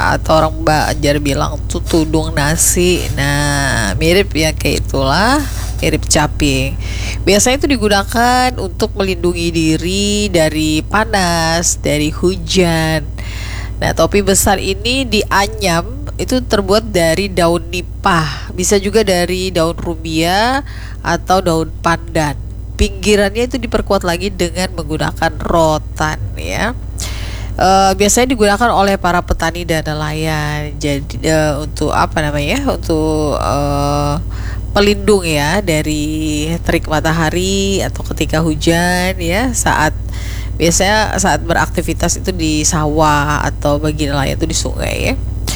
atau orang Banjar bilang tuh tudung nasi. Nah, mirip ya kayak itulah, mirip caping. Biasanya itu digunakan untuk melindungi diri dari panas, dari hujan. Nah, topi besar ini dianyam itu terbuat dari daun nipah, bisa juga dari daun rubia atau daun pandan. Pinggirannya itu diperkuat lagi dengan menggunakan rotan ya. Biasanya digunakan oleh para petani dan nelayan. Jadi untuk apa namanya? Untuk pelindung ya dari terik matahari atau ketika hujan ya, biasanya saat beraktivitas itu di sawah atau bagi nelayan itu di sungai ya.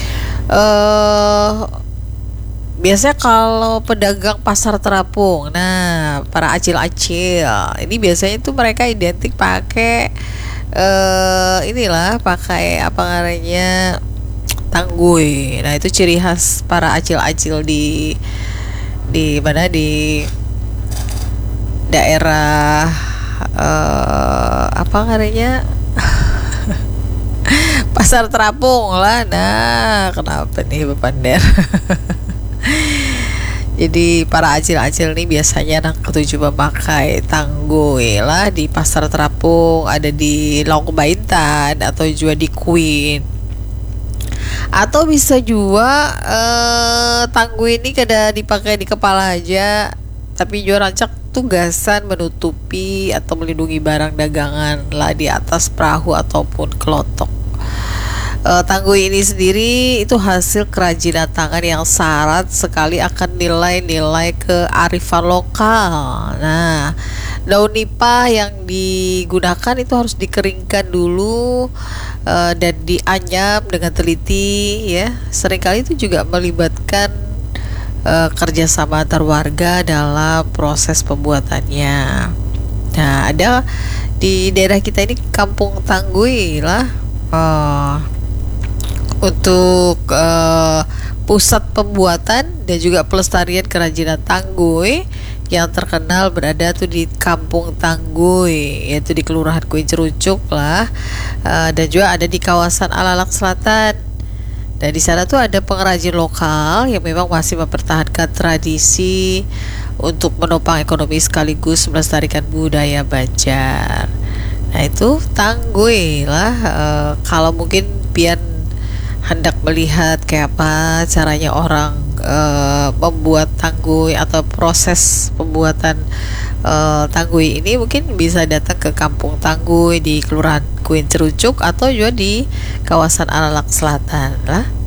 Biasanya kalau pedagang pasar terapung, nah para acil-acil ini biasanya itu mereka identik pakai pakai apa namanya, tangguy. Nah itu ciri khas para acil-acil di mana, di daerah apa namanya, pasar terapung lah. Nah kenapa nih Bapak Der? Jadi para acil-acil nih biasanya anak ketujuh memakai tangguy lah di pasar terapung, ada di Long Baintan atau juga di Queen. Atau bisa juga tangguy ini kada dipakai di kepala aja, tapi juga rancak tugasan menutupi atau melindungi barang dagangan lah di atas perahu ataupun kelotok. Tangguh ini sendiri itu hasil kerajinan tangan yang syarat sekali akan nilai-nilai kearifan lokal. Nah, daun nipah yang digunakan itu harus dikeringkan dulu dan dianyam dengan teliti ya. Seringkali itu juga melibatkan kerjasama antar warga dalam proses pembuatannya. Nah, ada di daerah kita ini kampung tangguh lah. Untuk pusat pembuatan dan juga pelestarian kerajinan tangguh yang terkenal berada tuh di Kampung Tangguh, yaitu di Kelurahan Kuincerucuk lah, dan juga ada di kawasan Alalak Selatan. Dan di sana tuh ada pengrajin lokal yang memang masih mempertahankan tradisi untuk menopang ekonomi sekaligus melestarikan budaya Banjar. Nah itu tangguh lah. Kalau mungkin pian hendak melihat kayak apa caranya orang membuat tangguh atau proses pembuatan tangguh ini, mungkin bisa datang ke Kampung Tangguh di Kelurahan Kuincerucuk atau juga di kawasan Alalak Selatan lah.